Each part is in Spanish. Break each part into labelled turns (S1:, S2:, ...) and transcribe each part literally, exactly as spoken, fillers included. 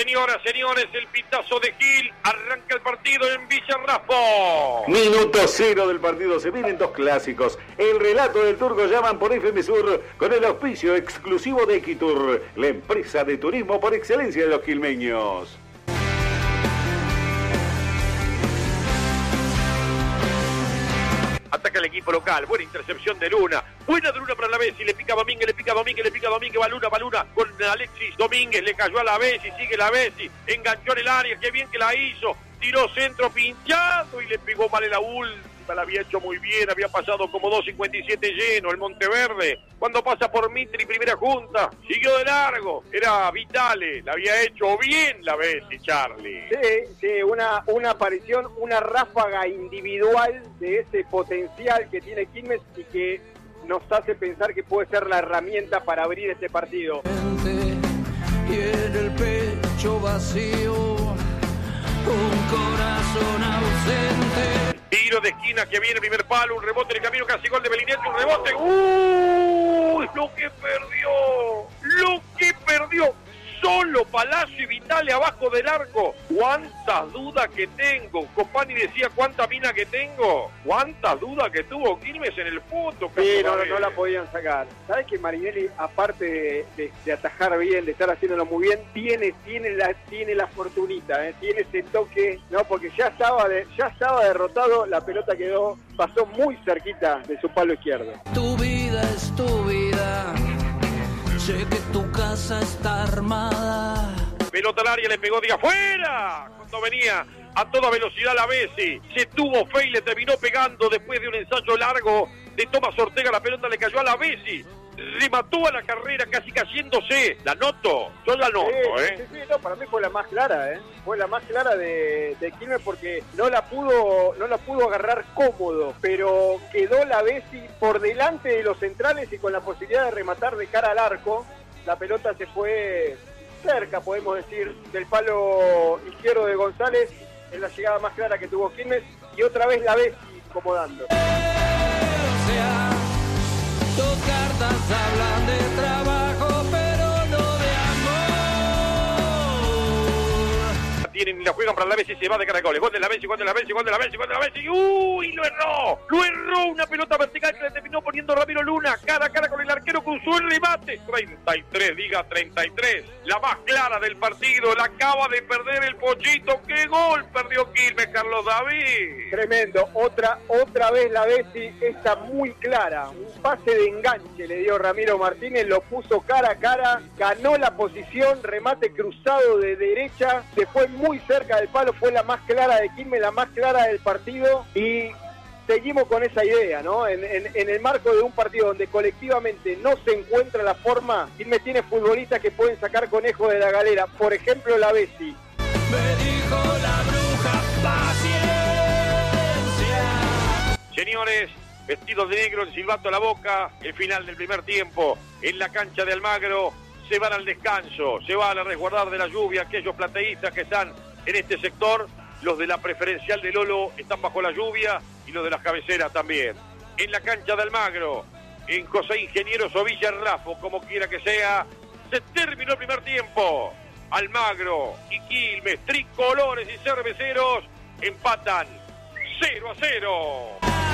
S1: Señoras, señores, el pitazo de Gil. Arranca el partido en Villa Raffo.
S2: Minuto cero del partido. Se vienen dos clásicos. El relato del Turco Yaman por F M Sur con el auspicio exclusivo de Equitur, la empresa de turismo por excelencia de los quilmeños.
S1: Ataca el equipo local, buena intercepción de Luna, buena de Luna para la Bessi, le pica Domínguez, le pica Domínguez, le pica Domínguez, va Luna, va Luna, con Alexis Domínguez, le cayó a la Bessi, sigue la Bessi, enganchó en el área, qué bien que la hizo, tiró centro pinchado y le pegó mal en la última, la había hecho muy bien, había pasado como dos cincuenta y siete lleno el Monteverde, cuando pasa por Mitri, primera junta, siguió de largo, era Vitale, la había hecho bien la Bessi, Charlie.
S3: Sí, sí, una, una aparición, una ráfaga individual de ese potencial que tiene Quilmes y que nos hace pensar que puede ser la herramienta para abrir este partido.
S4: Y en el pecho vacío, un corazón ausente.
S1: Tiro de esquina que viene, primer palo, un rebote en el camino, casi gol de Belinetti, un rebote. ¡Uy! Lo que perdió, lo que perdió. Solo Palacio y Vitale abajo del arco. ¿Cuántas dudas que tengo? Copani decía cuánta mina que tengo. ¿Cuántas dudas que tuvo Quilmes en el foto?
S3: Sí, no, no, no la podían sacar. ¿Sabes que Marinelli, aparte de, de, de atajar bien, de estar haciéndolo muy bien, tiene, tiene la, tiene la fortunita, ¿eh? Tiene ese toque, no, porque ya estaba, de, ya estaba derrotado, la pelota quedó, pasó muy cerquita de su palo izquierdo.
S4: Tu vida es tu vida. Sé que tu casa está armada.
S1: Pelota al área, le pegó de afuera. Cuando venía a toda velocidad la Bessi, se tuvo fe y le terminó pegando después de un ensayo largo de Tomás Ortega. La pelota le cayó a la Bessi. Remató a la carrera casi cayéndose. La noto, yo la noto,
S3: sí,
S1: ¿eh?
S3: Sí, sí, no, para mí fue la más clara, ¿eh? Fue la más clara de, de Quilmes porque no la pudo, no la pudo agarrar cómodo, pero quedó la Bessi por delante de los centrales y con la posibilidad de rematar de cara al arco. La pelota se fue cerca, podemos decir, del palo izquierdo de González. Es la llegada más clara que tuvo Quilmes y otra vez la Bessi acomodando.
S4: O sea, tus cartas hablan de trabajo, pero no de amor.
S1: Tienen y la juegan para la Bessi, se va de cara al gol. Gol de la Bessi, gol de la Bessi, gol de la Bessi, gol de la Bessi. ¡Uy! Lo erró, lo erró. Una pelota vertical que le terminó poniendo Ramiro Luna. Cara a cara con el arquero, cruzó el remate. treinta y tres, diga treinta y tres. La más clara del partido. La acaba de perder el Pochito. ¡Qué gol perdió Quilmes, Carlos David!
S3: Tremendo. Otra, otra vez la Bessi, está muy clara. Un pase de enganche le dio Ramiro Martínez, lo puso cara a cara, ganó la posición, remate cruzado de derecha, se fue muy cerca del palo, fue la más clara de Quilmes, la más clara del partido y seguimos con esa idea, ¿no? En, en, en el marco de un partido donde colectivamente no se encuentra la forma, Quilmes tiene futbolistas que pueden sacar conejos de la galera, por ejemplo la Bessi.
S4: Me dijo la bruja, paciencia.
S1: Señores, vestidos de negro, el silbato a la boca, el final del primer tiempo en la cancha de Almagro. Se van al descanso, se van a resguardar de la lluvia aquellos plateístas que están en este sector. Los de la preferencial de Lolo están bajo la lluvia y los de las cabeceras también. En la cancha de Almagro, en José Ingenieros o Villa Raffo, como quiera que sea, se terminó el primer tiempo. Almagro y Quilmes, tricolores y cerveceros, empatan cero a cero.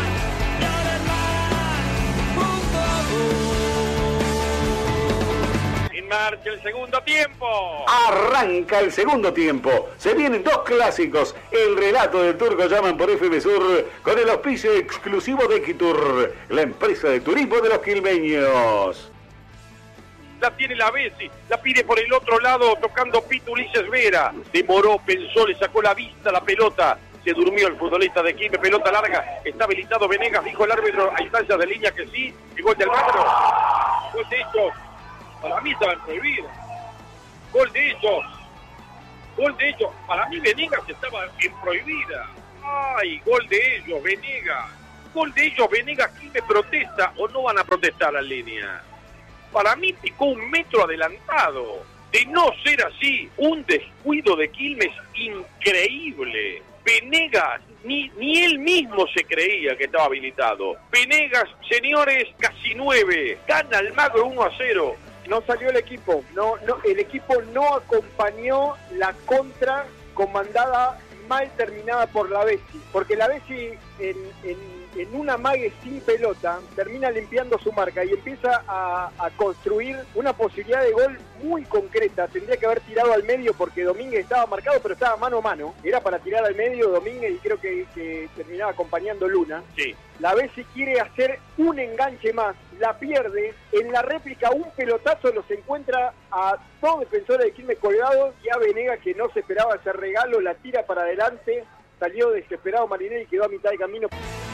S1: En marcha el segundo tiempo.
S2: Arranca el segundo tiempo. Se vienen dos clásicos. El relato del Turco Yaman por F M Sur con el auspicio exclusivo de Equitur, la empresa de turismo de los quilmeños.
S1: La tiene la Bessi, la pide por el otro lado tocando Pito Ulises Vera. Demoró, pensó, le sacó la vista a la pelota. Se durmió el futbolista de Quilmes, pelota larga. Está habilitado Venegas, dijo el árbitro a instancias de línea que sí. Y gol del Almagro. Gol de ellos. Para mí estaban prohibidos. Gol de ellos. Gol de ellos. Para mí Venegas estaba en prohibida. Ay, gol de ellos, Venegas. Gol de ellos, Venegas. Quilmes protesta o no van a protestar a la línea. Para mí picó un metro adelantado. De no ser así, un descuido de Quilmes increíble. Venegas, ni, ni él mismo se creía que estaba habilitado. Venegas, señores, casi nueve. Gana Almagro uno a cero.
S3: no salió el equipo, no, no, el equipo no acompañó la contra comandada mal terminada por la Bessi, porque la Bessi en, en, en un amague sin pelota termina limpiando su marca y empieza a, a construir una posibilidad de gol muy concreta. Tendría que haber tirado al medio porque Domínguez estaba marcado, pero estaba mano a mano. Era para tirar al medio Domínguez y creo que, que terminaba acompañando Luna.
S1: Sí.
S3: La Bessi quiere hacer un enganche más, la pierde, en la réplica un pelotazo los encuentra a dos defensores de Quilmes colgados y a Venegas, que no se esperaba ese regalo, la tira para adelante, salió desesperado Marinelli y quedó a mitad de camino.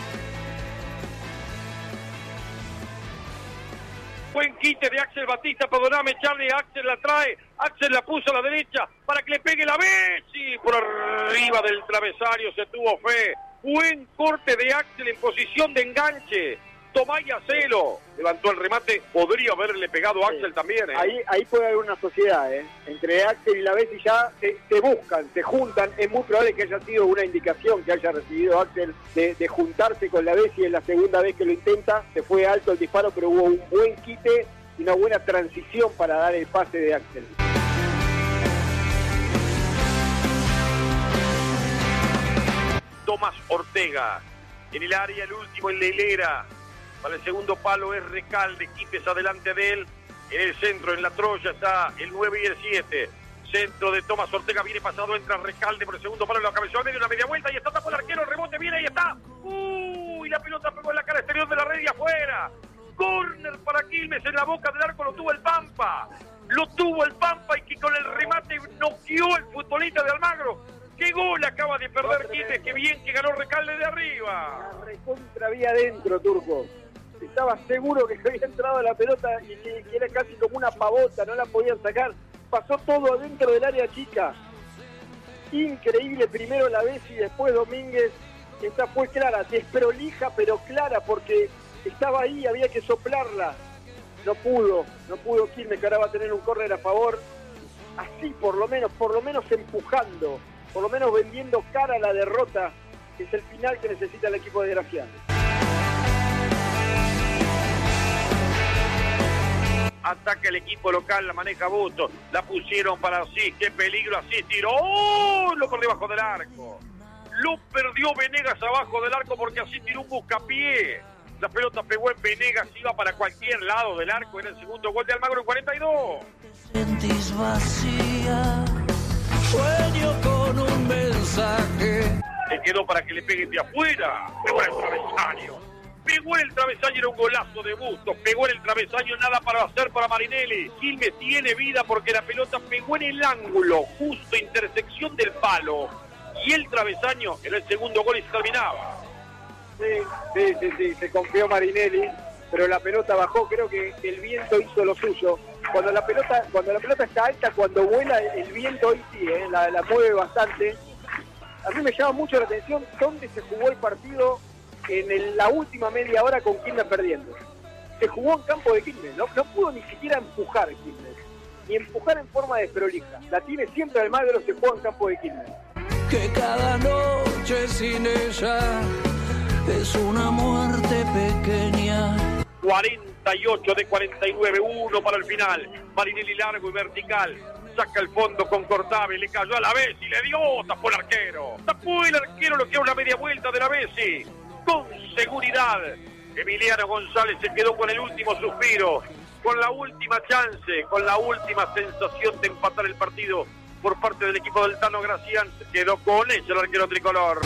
S1: Buen quite de Axel Batista, perdóname Charlie, Axel la trae, Axel la puso a la derecha para que le pegue la Bessi, por arriba del travesario se tuvo fe. Buen corte de Axel en posición de enganche. Tomá y hacelo. Levantó el remate. Podría haberle pegado a Axel sí. también. ¿eh?
S3: Ahí, ahí puede haber una sociedad. ¿eh? Entre Axel y la Bessi ya se, se buscan, se juntan. Es muy probable que haya sido una indicación que haya recibido Axel de, de juntarse con la Bessi en la segunda vez que lo intenta. Se fue alto el disparo, pero hubo un buen quite y una buena transición para dar el pase de Axel.
S1: Tomás Ortega, en el área el último en la hilera, para el segundo palo es Recalde, Quipes adelante de él, en el centro, en la Troya está el nueve y el siete, centro de Tomás Ortega, viene pasado, entra Recalde por el segundo palo, lo cabeceó al medio, una media vuelta y está tapó el arquero, el rebote viene, ahí está, uy, la pelota pegó en la cara exterior de la red y afuera, córner para Quilmes, en la boca del arco lo tuvo el Pampa, lo tuvo el Pampa y que con el remate noqueó el futbolista de Almagro. ¡Qué gol acaba de perder Quilmes! ¡Qué bien que ganó Recalde de arriba!
S3: La recontra vía adentro, Turco. Estaba seguro que había entrado la pelota y que, que era casi como una pavota, no la podían sacar. Pasó todo adentro del área chica. Increíble, primero la Bessi y después Domínguez. Esta fue clara, desprolija pero clara porque estaba ahí, había que soplarla. No pudo, no pudo Quilmes, que ahora va a tener un córner a favor. Así por lo menos, por lo menos empujando. Por lo menos vendiendo cara a la derrota, que es el final que necesita el equipo de Graciano.
S1: Ataca el equipo local, la maneja Busto, la pusieron para Asís, qué peligro, Asís tiró, ¡oh! Lo por debajo del arco. Lo perdió Venegas abajo del arco porque Asís tiró un buscapié. La pelota pegó en Venegas, iba para cualquier lado del arco, era el segundo gol de Almagro en cuarenta y dos.
S4: Sentís vacía. Sueño con un mensaje.
S1: Se quedó para que le peguen de afuera. Pegó en el travesaño. Pegó en el travesaño, era un golazo de Bustos. Pegó en el travesaño, nada para hacer para Marinelli. Quilmes tiene vida porque la pelota pegó en el ángulo, justo intersección del palo. Y el travesaño era el segundo gol y se terminaba.
S3: Sí, sí, sí, sí, se confió Marinelli, pero la pelota bajó, creo que el viento hizo lo suyo. Cuando la pelota, cuando la pelota está alta, cuando vuela el viento hoy sí, eh, la, la mueve bastante. A mí me llama mucho la atención dónde se jugó el partido en el, la última media hora con Quilmes perdiendo. Se jugó en campo de Quilmes, no, no pudo ni siquiera empujar Quilmes, ni empujar en forma de desprolija. La tiene siempre Almagro, se juega en campo de Quilmes.
S4: Que cada noche sin ella es una muerte pequeña.
S1: cuarenta y ocho de cuarenta y nueve, uno para el final. Marinelli largo y vertical. Saca el fondo con Cortave, le cayó a la Bessi, le dio, tapó el arquero. Tapó el arquero, lo que era una media vuelta de la Bessi. Con seguridad. Emiliano González se quedó con el último suspiro, con la última chance, con la última sensación de empatar el partido por parte del equipo del Tano Gracián. Se quedó con ella el arquero tricolor.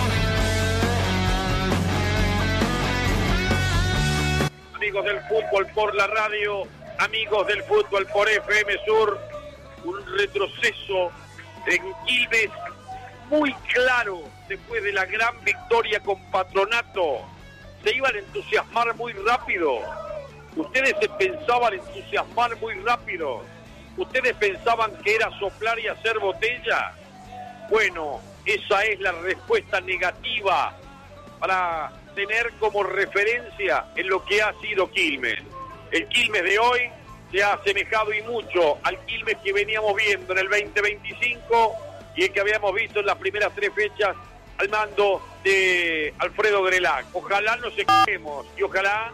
S1: Amigos del fútbol por la radio, amigos del fútbol por F M Sur, un retroceso en Quilmes muy claro después de la gran victoria con Patronato. Se iban a entusiasmar muy rápido. Ustedes se pensaban entusiasmar muy rápido. Ustedes pensaban que era soplar y hacer botella. Bueno, esa es la respuesta negativa para tener como referencia en lo que ha sido Quilmes. El Quilmes de hoy se ha asemejado y mucho al Quilmes que veníamos viendo en el veinte veinticinco y el que habíamos visto en las primeras tres fechas al mando de Alfredo Grelac. Ojalá nos equivoquemos y ojalá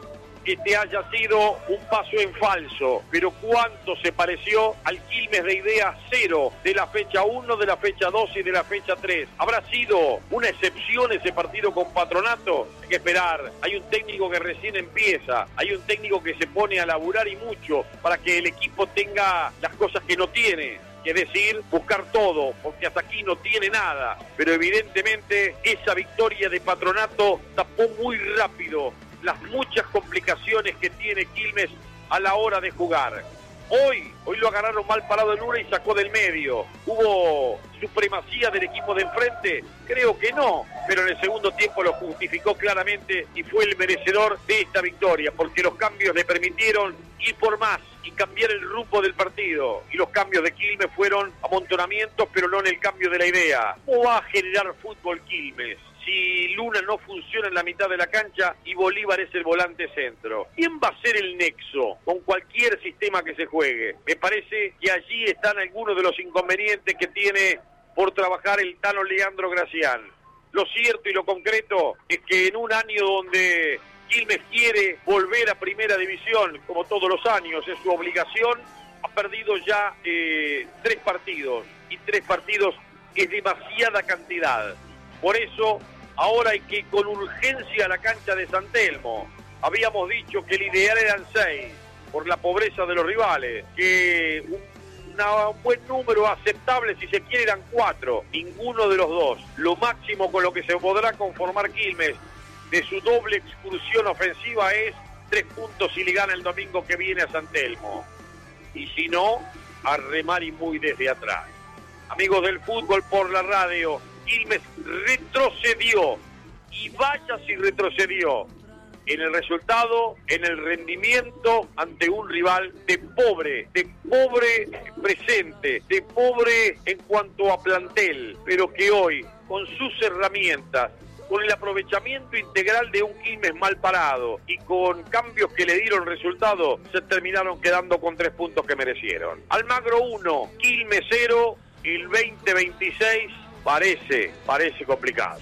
S1: este haya sido un paso en falso, pero cuánto se pareció al Quilmes de idea cero de la fecha uno, de la fecha dos y de la fecha tres. ¿Habrá sido una excepción ese partido con Patronato? Hay que esperar. Hay un técnico que recién empieza, hay un técnico que se pone a laburar y mucho para que el equipo tenga las cosas que no tiene. Es decir, buscar todo, porque hasta aquí no tiene nada. Pero evidentemente esa victoria de Patronato tapó muy rápido las muchas complicaciones que tiene Quilmes a la hora de jugar. Hoy, hoy lo agarraron mal parado en una y sacó del medio. ¿Hubo supremacía del equipo de enfrente? Creo que no, pero en el segundo tiempo lo justificó claramente y fue el merecedor de esta victoria, porque los cambios le permitieron ir por más y cambiar el rumbo del partido. Y los cambios de Quilmes fueron amontonamientos, pero no en el cambio de la idea. ¿Cómo va a generar fútbol Quilmes si Luna no funciona en la mitad de la cancha y Bolívar es el volante centro? ¿Quién va a ser el nexo con cualquier sistema que se juegue? Me parece que allí están algunos de los inconvenientes que tiene por trabajar el Tano Leandro Gracián. Lo cierto y lo concreto es que en un año donde Quilmes quiere volver a primera división, como todos los años, es su obligación, ha perdido ya eh, tres partidos, y tres partidos es demasiada cantidad. Por eso, ahora hay que ir con urgencia a la cancha de San Telmo. Habíamos dicho que el ideal eran seis, por la pobreza de los rivales, que un, una, un buen número aceptable, si se quiere, eran cuatro. Ninguno de los dos. Lo máximo con lo que se podrá conformar Quilmes de su doble excursión ofensiva es tres puntos si le gana el domingo que viene a San Telmo. Y si no, a remar y muy desde atrás. Amigos del fútbol por la radio, Quilmes retrocedió, y vaya si retrocedió, en el resultado, en el rendimiento ante un rival de pobre, de pobre presente, de pobre en cuanto a plantel, pero que hoy, con sus herramientas, con el aprovechamiento integral de un Quilmes mal parado y con cambios que le dieron resultado, se terminaron quedando con tres puntos que merecieron. Almagro uno, Quilmes cero, el veinte veintiséis parece, parece complicado.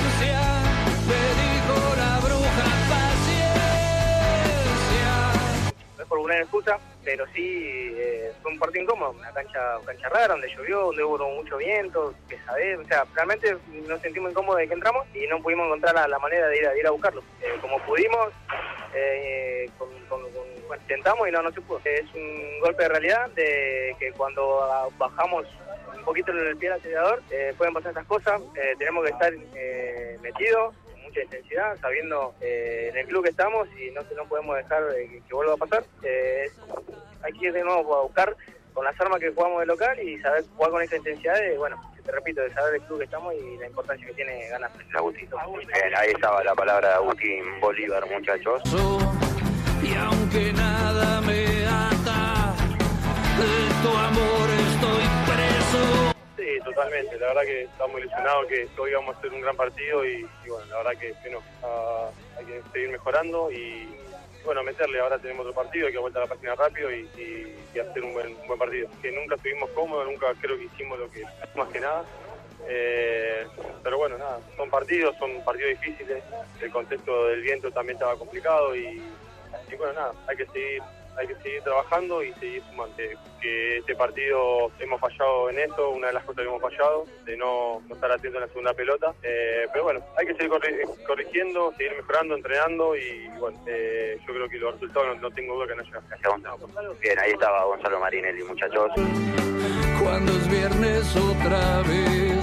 S5: No es por una excusa, pero sí eh, fue un partido incómodo, una cancha, cancha rara, donde llovió, donde hubo mucho viento, pesadez, o sea, realmente nos sentimos incómodos de que entramos y no pudimos encontrar la, la manera de ir a, de ir a buscarlo. Eh, como pudimos, eh, con, con, con, bueno, intentamos y no, no se pudo. Es un golpe de realidad de que cuando bajamos un poquito el pie al acelerador, eh, pueden pasar estas cosas, eh, tenemos que estar eh, metidos, mucha intensidad, sabiendo eh, en el club que estamos y no, no podemos dejar eh, que, que vuelva a pasar. Eh, hay que ir de nuevo a buscar con las armas que jugamos de local y saber jugar con esa intensidad de, bueno, te repito, de saber el club que estamos y la importancia que tiene ganar.
S6: Agustito. Bien, ahí estaba la palabra de Agustín Bolívar, muchachos.
S4: Y aunque nada me ata, de tu amor estoy preso.
S7: Sí, totalmente, la verdad que estamos ilusionados que hoy vamos a hacer un gran partido y, y bueno, la verdad que, que no, uh, hay que seguir mejorando y bueno, meterle. Ahora tenemos otro partido, hay que volver a la página rápido y, y, y hacer un buen, un buen partido. Que nunca estuvimos cómodos, nunca creo que hicimos lo que más que nada. Eh, pero bueno, nada, son partidos, son partidos difíciles, el contexto del viento también estaba complicado y, y bueno, nada, hay que seguir hay que seguir trabajando y seguir sumando. Que, que este partido hemos fallado en eso, una de las cosas que hemos fallado, de no, no estar atento en la segunda pelota. Eh, pero bueno, hay que seguir corri- corrigiendo, seguir mejorando, entrenando y bueno, eh, yo creo que los resultados no, no tengo duda que no llegan.
S6: Gracias, Gonzalo. Bien, ahí estaba Gonzalo Marinelli, muchachos.
S4: Cuando es viernes otra vez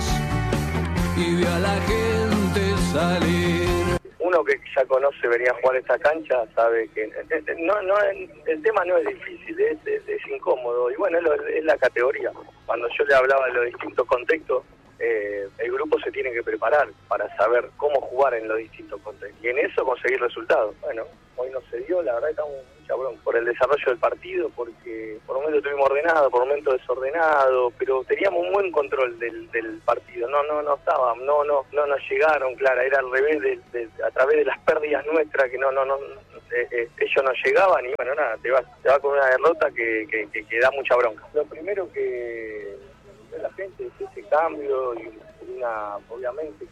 S4: y ve a la gente salir.
S5: Uno que ya conoce venir a jugar esta cancha sabe que no, no, el tema no es difícil, es, es, es incómodo y bueno, es, lo, es la categoría. Cuando yo le hablaba de los distintos contextos, eh, el grupo se tiene que preparar para saber cómo jugar en los distintos contextos y en eso conseguir resultados. Bueno, hoy no se dio, la verdad estamos mucha bronca por el desarrollo del partido, porque por momentos estuvimos ordenados, por momentos desordenados, pero teníamos un buen control del, del partido. No, no, no estábamos, no, no, no nos llegaron, Clara, era al revés, de, de, a través de las pérdidas nuestras que no, no, no, eh, eh, ellos no llegaban y bueno, nada, te vas, te vas con una derrota que, que, que, que da mucha bronca. Lo primero que la gente es ese cambio y una, obviamente, que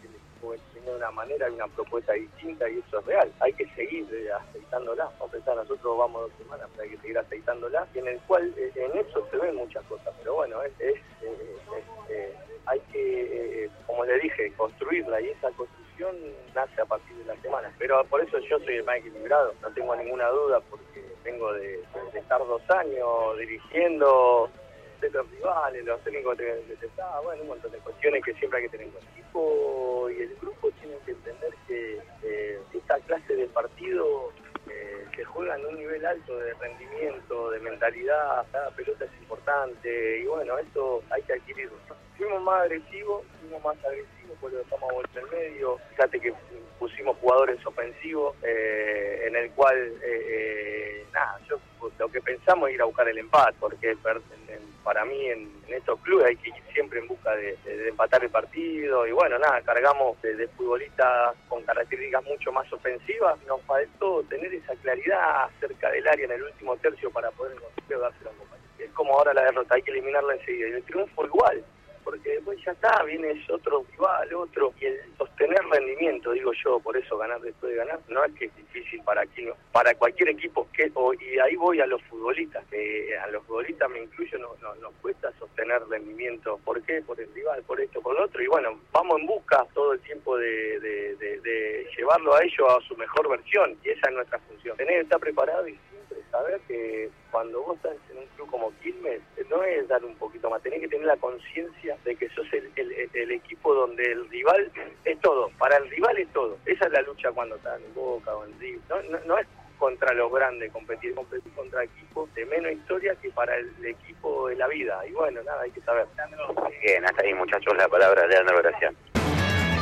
S5: porque tenía una manera y una propuesta distinta y eso es real. Hay que seguir eh, aceitándola. Vamos a pensar, nosotros vamos dos semanas, pero hay que seguir aceitándola, y en el cual eh, en eso se ven muchas cosas, pero bueno, es, es, eh, es eh, hay que, eh, como le dije, construirla, y esa construcción nace a partir de la semana. Pero por eso yo soy el más equilibrado, no tengo ninguna duda, porque vengo de, de estar dos años dirigiendo los rivales, los técnicos que te está, bueno, un montón de cuestiones que siempre hay que tener en cuenta. El equipo y el grupo tienen que entender que eh, esta clase de partido eh, se juega en un nivel alto de rendimiento, de mentalidad, cada pelota es importante, y bueno, eso hay que adquirirlo. Fuimos más agresivos, fuimos más agresivos, por eso estamos a vuelta en medio. Fíjate que pusimos jugadores ofensivos, eh, en el cual, eh, eh, nada, yo lo que pensamos es ir a buscar el empate, porque en, en, para mí en, en estos clubes hay que ir siempre en busca de, de, de empatar el partido, y bueno, nada, cargamos de, de futbolistas con características mucho más ofensivas. Nos faltó tener esa claridad cerca del área en el último tercio para poder conseguir dárselo a un compañero. Es como ahora la derrota, hay que eliminarla enseguida, y el triunfo igual, porque después ya está, viene otro rival, otro, y el sostener rendimiento, digo yo, por eso ganar después de ganar, no es que es difícil para quien, para cualquier equipo, que o, y ahí voy a los futbolistas, que a los futbolistas me incluyo, nos no, no cuesta sostener rendimiento. ¿Por qué? Por el rival, por esto, por lo otro, y bueno, vamos en busca todo el tiempo de, de, de, de llevarlo a ellos a su mejor versión, y esa es nuestra función. Tener que estar preparado y siempre saber que cuando vos estás en un club como Quilmes, no es dar un poquito más, tenés que tener la conciencia de que sos el, el, el equipo donde el rival es todo, para el rival es todo. Esa es la lucha cuando están en Boca o en River. No, no, no es contra los grandes competir, competir contra equipos de menos historia que para el equipo de la vida. Y bueno, nada, hay que saber.
S6: Bien, hasta ahí muchachos, la palabra de Leandro Gracián.